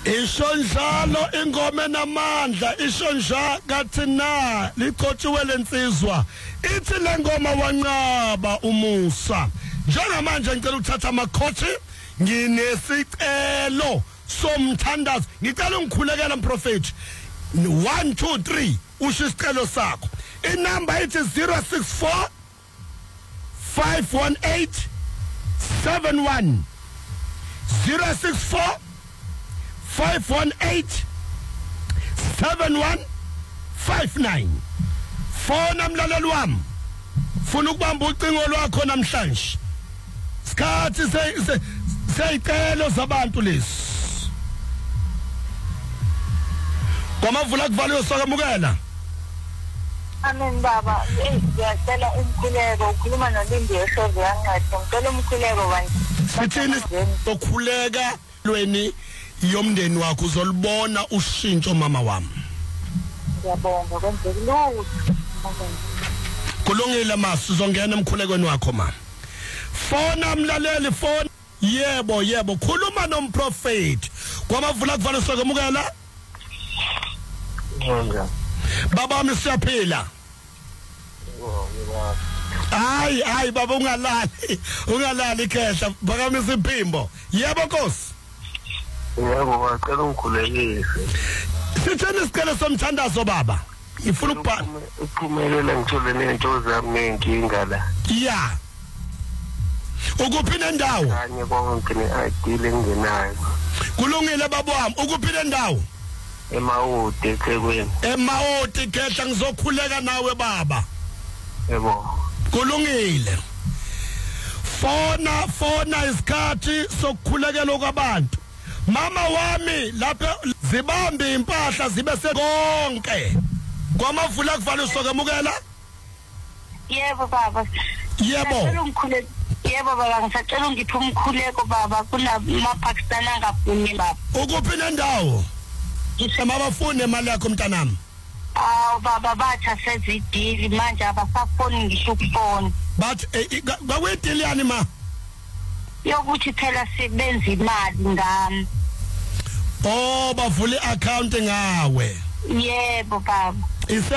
Ishonjalo ingoma namandla ishonja kathina licotshiwe lensizwa ithi lengoma wanqaba umusa njengamanje ngicela ukuthatha amakhothi nginesicelo somthandazo ngicela ungikhulekela mprofeti 1 2 3 usho isicelo sakho inamba ithi 064 518 71 064 518 7159 Fona mlaleli wami funa ukubamba ucingo lwakho namhlanje sikhathi seyicelo zabantu lesi kwamavula kuvaliwe sokamukela Amen baba ngiyacela umkhuleko ukhuluma noLindi eShowe yangathi ngicela umkhuleko manje sithini sokhuleka lweni yomndeni wakho uzolibona ushintsho mama wami ngiyabonga kwenzekile kulungile masu uzongena emkhulekweni wakho mama fona mlaleli fona yebo khuluma nomprofeti kwamavula kuvale sokamukela Ngiyabonga baba wami siyaphila hayi baba ungalali khehla phakamisa iphimbo yebo Nkosi yebo bacela ungikhulekise sitheni isicelo somthandazo baba ngifuna uphumelela ngithole nento zami nenkinga la ya ukuphi nendawo kanye konke ne-ID engenayo kulungile baba wami ukuphi nendawo eMawoti eThekwini eMawoti khehla ngizokhuleka nawe baba yebo kulungile fona isikhathi sokukhulekela kwabantu mama wami lapha zibambe impahla zibe sekonke kwamavula kuvale sokamukela yebo baba yebo yebo baba ngisacela ungiphe umkhuleko baba kunamaPakistan angafuni baba ukuphi nendawo ngisebafune imali yakho mntanami baba batha sezidili manje abasafoni ngisho ukufona but kwakwedili yani ma yokuthi phela sibenza imali ngami bavule account ngawe yebo baba